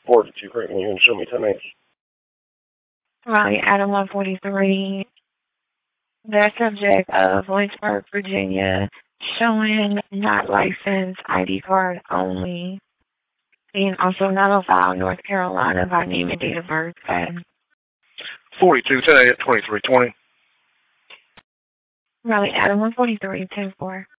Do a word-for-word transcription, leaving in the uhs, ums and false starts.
forty-two, correct me. You can show me ten names. Riley Adam one forty-three. The subject of Lynchburg, Virginia, showing not licensed I D card only. Being also not on file North Carolina by name and date of birth. And forty-two, ten, twenty-three, twenty. Riley Adam one forty-three, ten four.